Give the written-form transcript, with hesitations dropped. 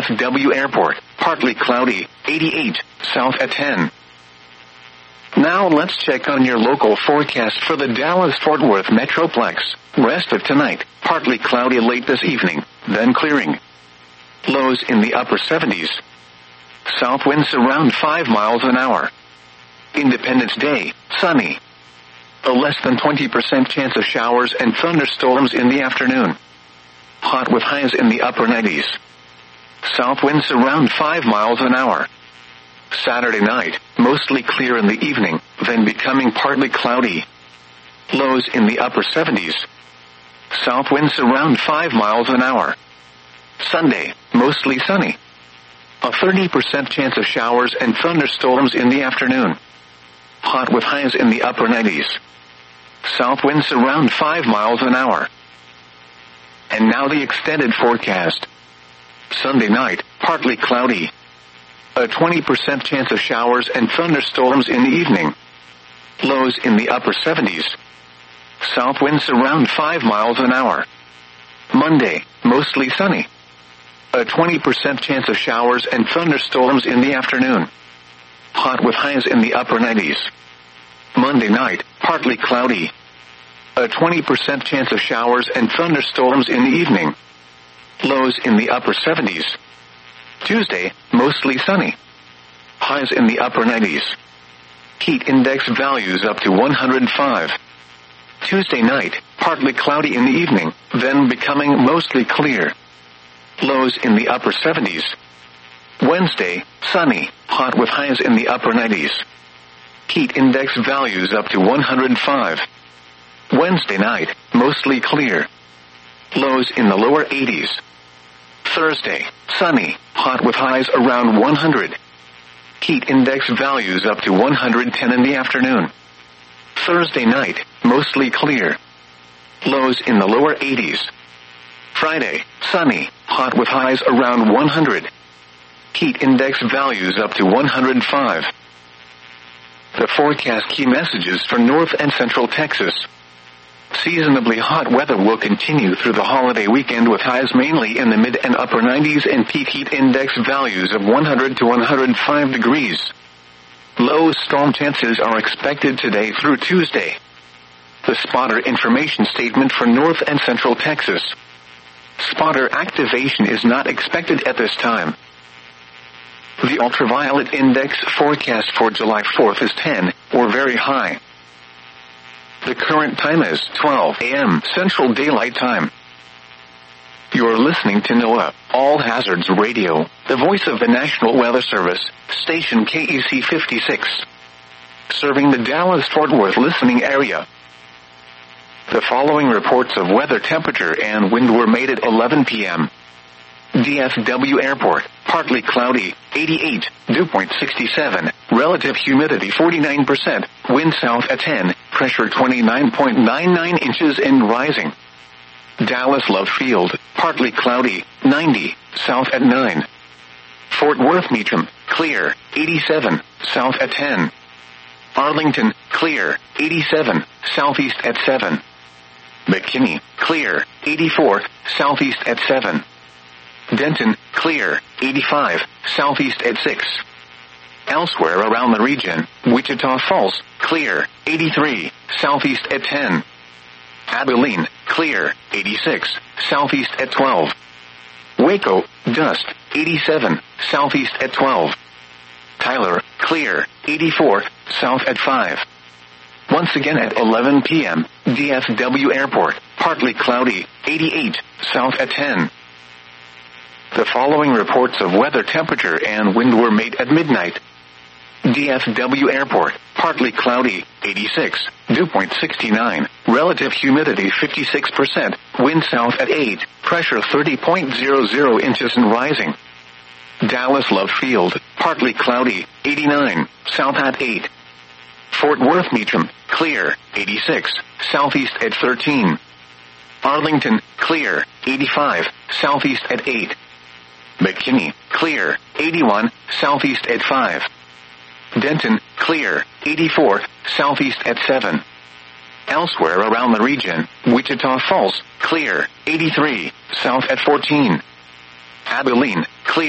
DFW Airport, partly cloudy, 88, south at 10. Now let's check on your local forecast for the Dallas-Fort Worth Metroplex. Rest of tonight, partly cloudy late this evening, then clearing. Lows in the upper 70s. South winds around 5 miles an hour. Independence Day, sunny. A less than 20% chance of showers and thunderstorms in the afternoon. Hot with highs in the upper 90s. South winds around 5 miles an hour. Saturday night, mostly clear in the evening, then becoming partly cloudy. Lows in the upper 70s. South winds around 5 miles an hour. Sunday, mostly sunny. A 30% chance of showers and thunderstorms in the afternoon. Hot with highs in the upper 90s. South winds around 5 miles an hour. And now the extended forecast. Sunday night, partly cloudy. A 20% chance of showers and thunderstorms in the evening. Lows in the upper 70s. South winds around 5 miles an hour. Monday, mostly sunny. A 20% chance of showers and thunderstorms in the afternoon. Hot with highs in the upper 90s. Monday night, partly cloudy. A 20% chance of showers and thunderstorms in the evening. Lows in the upper 70s. Tuesday, mostly sunny. Highs in the upper 90s. Heat index values up to 105. Tuesday night, partly cloudy in the evening, then becoming mostly clear. Lows in the upper 70s. Wednesday, sunny, hot with highs in the upper 90s. Heat index values up to 105. Wednesday night, mostly clear. Lows in the lower 80s. Thursday, sunny, hot with highs around 100. Heat index values up to 110 in the afternoon. Thursday night, mostly clear. Lows in the lower 80s. Friday, sunny, hot with highs around 100. Heat index values up to 105. The forecast key messages for North and Central Texas. Seasonably hot weather will continue through the holiday weekend with highs mainly in the mid and upper 90s and peak heat index values of 100 to 105 degrees. Low storm chances are expected today through Tuesday. The spotter information statement for North and Central Texas. Spotter activation is not expected at this time. The ultraviolet index forecast for July 4th is 10, or very high. The current time is 12 a.m. Central Daylight Time. You're listening to NOAA, All Hazards Radio, the voice of the National Weather Service, station KEC 56. Serving the Dallas-Fort Worth listening area. The following reports of weather temperature and wind were made at 11 p.m. DFW Airport, partly cloudy, 88, dew point 67, relative humidity 49%, wind south at 10, pressure 29.99 inches and rising. Dallas Love Field, partly cloudy, 90, south at 9. Fort Worth Meacham, clear, 87, south at 10. Arlington, clear, 87, southeast at 7. McKinney, clear, 84, southeast at 7. Denton, clear, 85, southeast at 6. Elsewhere around the region, Wichita Falls, clear, 83, southeast at 10. Abilene, clear, 86, southeast at 12. Waco, dust, 87, southeast at 12. Tyler, clear, 84, south at 5. Once again at 11 p.m., DFW Airport, partly cloudy, 88, south at 10. The following reports of weather temperature and wind were made at midnight. DFW Airport, partly cloudy, 86, dew point 69, relative humidity 56%, wind south at 8, pressure 30.00 inches and rising. Dallas Love Field, partly cloudy, 89, south at 8. Fort Worth Meacham, clear, 86, southeast at 13. Arlington, clear, 85, southeast at 8. McKinney, clear, 81, southeast at 5. Denton, clear, 84, southeast at 7. Elsewhere around the region, Wichita Falls, clear, 83, south at 14. Abilene, clear.